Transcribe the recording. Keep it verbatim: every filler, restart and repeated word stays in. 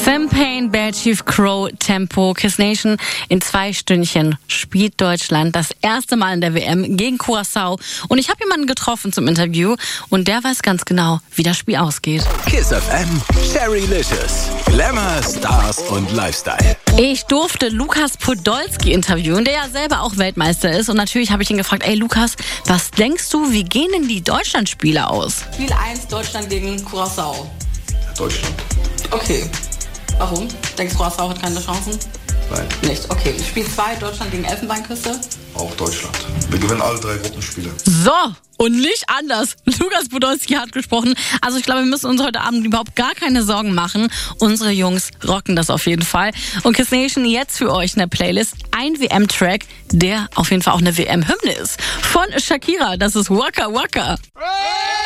Sam Payne, Bear Chief Crow, Tempo, Kiss Nation. In zwei Stündchen spielt Deutschland das erste Mal in der W M gegen Curaçao. Und ich habe jemanden getroffen zum Interview und der weiß ganz genau, wie das Spiel ausgeht. Kiss F M, Cherrylicious. Glamour, Stars und Lifestyle. Ich durfte Lukas Podolski interviewen, der ja selber auch Weltmeister ist. Und natürlich habe ich ihn gefragt, ey Lukas, was denkst du, wie gehen denn die Deutschlandspiele aus? Spiel eins, Deutschland gegen Curaçao. Deutschland. Okay. Warum? Denkst du, Curaçao hat keine Chancen? Nein. Nicht. Okay. Spiel zwei, Deutschland gegen Elfenbeinküste. Auch Deutschland. Wir gewinnen alle drei Gruppenspiele. So, und nicht anders. Lukas Podolski hat gesprochen. Also ich glaube, wir müssen uns heute Abend überhaupt gar keine Sorgen machen. Unsere Jungs rocken das auf jeden Fall. Und Kiss Nation, jetzt für euch in der Playlist ein W M-Track, der auf jeden Fall auch eine W M-Hymne ist. Von Shakira, das ist Waka Waka.